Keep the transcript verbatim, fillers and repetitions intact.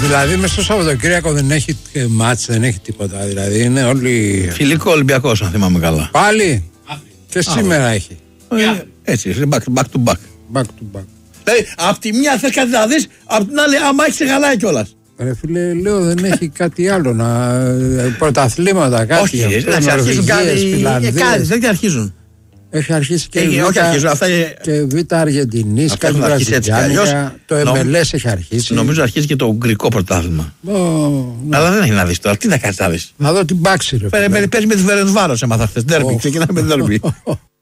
Δηλαδή μες στο Σαββατοκύριακο δεν έχει μάτς, δεν έχει τίποτα. Δηλαδή είναι όλοι. Φιλικό Ολυμπιακός, αν θυμάμαι καλά. Πάλι. Και σήμερα έχει. Ε, έτσι, back to back. To back. Back to back. Δηλαδή, απ' τη μια θες κάτι να δεις, απ' την άλλη, άμα έχεις γαλάει κιόλας. Ρε φίλε, λέω δεν έχει κάτι άλλο να. Πρωταθλήματα, κάτι. Όχι, δεν αρχίζουν κάτι. Κάτι, δεν αρχίζουν. Έχει αρχίσει και η Β' Αργεντινής, κάτι βραζιλιάνικα. Το εμ ελ ες έχει αρχίσει. Νομίζω αρχίζει και το ουγγρικό πρωτάθλημα. Αλλά δεν έχει να δεις τώρα. Τι να κάνεις να δεις. Να δω την μπάξη, ρε. Παίζει με τη Φερεντσβάρος, έμαθα χθες. Ντέρμπι, ξεκινάμε με ντέρμπι.